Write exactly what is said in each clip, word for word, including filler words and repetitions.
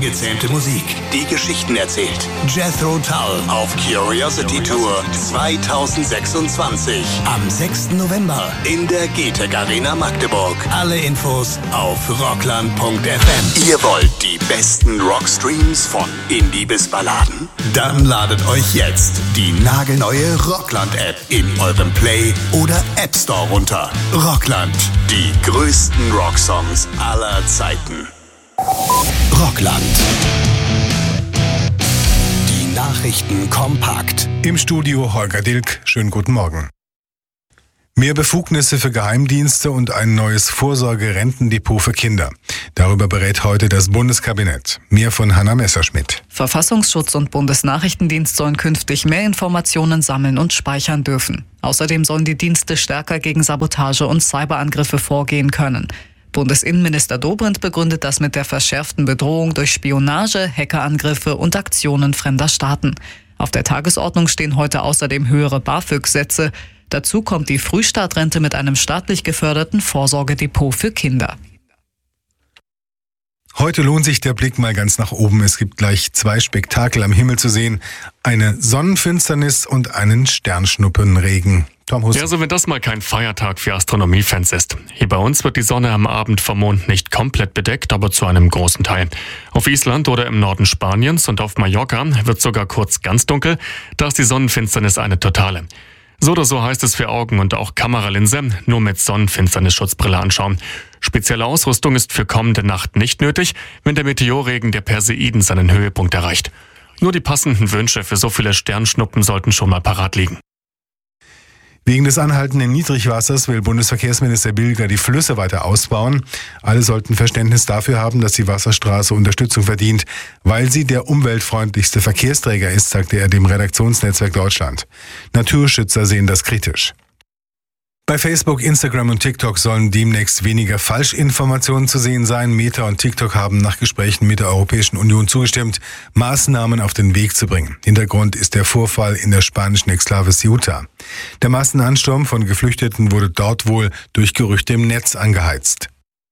ungezähmte Musik, die Geschichten erzählt. Jethro Tull auf Curiosity Tour zweitausendsechsundzwanzig. Am sechsten November in der Getec Arena Magdeburg. Alle Infos auf rockland punkt f m. Ihr wollt die besten Rockstreams von Indie bis Balladen? Dann ladet euch jetzt die nagelneue Rockland-App in eurem Play- oder App Store runter. Rockland, die größten Rocksongs aller Zeiten. Rockland. Die Nachrichten kompakt. Im Studio Holger Dilk. Schönen guten Morgen. Mehr Befugnisse für Geheimdienste und ein neues Vorsorgerentendepot für Kinder. Darüber berät heute das Bundeskabinett. Mehr von Hanna Messerschmidt. Verfassungsschutz und Bundesnachrichtendienst sollen künftig mehr Informationen sammeln und speichern dürfen. Außerdem sollen die Dienste stärker gegen Sabotage und Cyberangriffe vorgehen können. Bundesinnenminister Dobrindt begründet das mit der verschärften Bedrohung durch Spionage, Hackerangriffe und Aktionen fremder Staaten. Auf der Tagesordnung stehen heute außerdem höhere BAföG-Sätze. Dazu kommt die Frühstartrente mit einem staatlich geförderten Vorsorgedepot für Kinder. Heute lohnt sich der Blick mal ganz nach oben. Es gibt gleich zwei Spektakel am Himmel zu sehen. Eine Sonnenfinsternis und einen Sternschnuppenregen. Tom Hus. Ja, also wenn das mal kein Feiertag für Astronomiefans ist. Hier bei uns wird die Sonne am Abend vom Mond nicht komplett bedeckt, aber zu einem großen Teil. Auf Island oder im Norden Spaniens und auf Mallorca wird sogar kurz ganz dunkel. Da ist die Sonnenfinsternis eine totale. So oder so heißt es für Augen und auch Kameralinse, nur mit Sonnenfinsternisschutzbrille anschauen. Spezielle Ausrüstung ist für kommende Nacht nicht nötig, wenn der Meteorregen der Perseiden seinen Höhepunkt erreicht. Nur die passenden Wünsche für so viele Sternschnuppen sollten schon mal parat liegen. Wegen des anhaltenden Niedrigwassers will Bundesverkehrsminister Bilger die Flüsse weiter ausbauen. Alle sollten Verständnis dafür haben, dass die Wasserstraße Unterstützung verdient, weil sie der umweltfreundlichste Verkehrsträger ist, sagte er dem Redaktionsnetzwerk Deutschland. Naturschützer sehen das kritisch. Bei Facebook, Instagram und TikTok sollen demnächst weniger Falschinformationen zu sehen sein. Meta und TikTok haben nach Gesprächen mit der Europäischen Union zugestimmt, Maßnahmen auf den Weg zu bringen. Hintergrund ist der Vorfall in der spanischen Exklave Ceuta. Der Massenansturm von Geflüchteten wurde dort wohl durch Gerüchte im Netz angeheizt.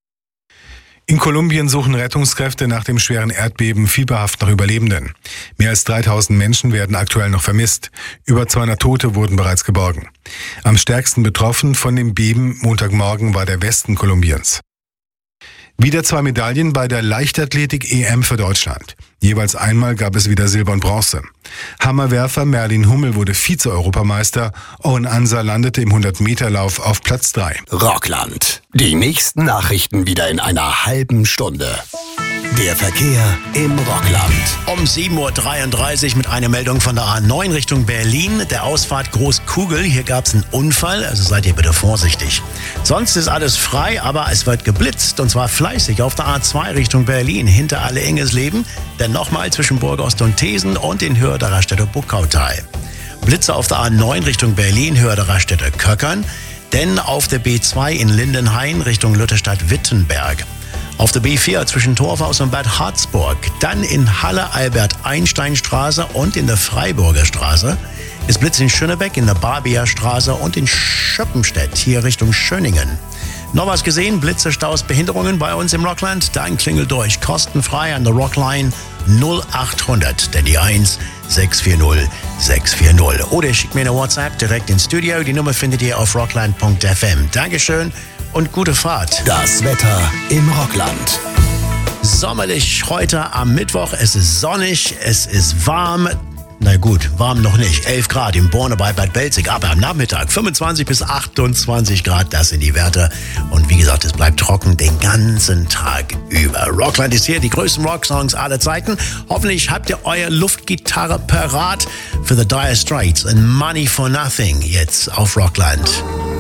In Kolumbien suchen Rettungskräfte nach dem schweren Erdbeben fieberhaft nach Überlebenden. Mehr als dreitausend Menschen werden aktuell noch vermisst. Über zweihundert Tote wurden bereits geborgen. Am stärksten betroffen von dem Beben Montagmorgen war der Westen Kolumbiens. Wieder zwei Medaillen bei der Leichtathletik-E M für Deutschland. Jeweils einmal gab es wieder Silber und Bronze. Hammerwerfer Merlin Hummel wurde Vize-Europameister. Owen Ansa landete im hundert-Meter-Lauf auf Platz drei. Rockland. Die nächsten Nachrichten wieder in einer halben Stunde. Der Verkehr im Rockland. Um sieben Uhr dreiunddreißig mit einer Meldung von der A neun Richtung Berlin. Der Ausfahrt Großkugel. Hier gab es einen Unfall, also seid ihr bitte vorsichtig. Sonst ist alles frei, aber es wird geblitzt. Und zwar fleißig auf der A zwei Richtung Berlin. Hinter Alle-Engesleben. Dann nochmal zwischen Burgost und Thesen und in Höhe der Raststätte Buckautal. Blitze auf der A neun Richtung Berlin, Höhe der Raststätte Köckern. Denn auf der B zwei in Lindenhain Richtung Lutherstadt-Wittenberg. Auf der B vier zwischen Torfhaus und Bad Harzburg, dann in Halle-Albert-Einstein-Straße und in der Freiburger Straße. Es blitzt in Schönebeck, in der Barbier Straße und in Schöppenstedt, hier Richtung Schöningen. Noch was gesehen? Blitze, Staus, Behinderungen bei uns im Rockland? Dann klingelt durch, kostenfrei an der Rockline null achthundert, denn die eins sechs vier null sechs vier null. Oder schickt mir eine WhatsApp direkt ins Studio. Die Nummer findet ihr auf rockland punkt f m. Dankeschön und gute Fahrt. Das Wetter im Rockland. Sommerlich heute am Mittwoch. Es ist sonnig, es ist warm. Na gut, warm noch nicht. elf Grad im Borne bei Bad Belzig. Aber am Nachmittag fünfundzwanzig bis achtundzwanzig Grad. Das sind die Werte. Und wie gesagt, es bleibt trocken den ganzen Tag über. Rockland ist hier, die größten Rocksongs aller Zeiten. Hoffentlich habt ihr eure Luftgitarre parat für The Dire Straits and Money for Nothing jetzt auf Rockland.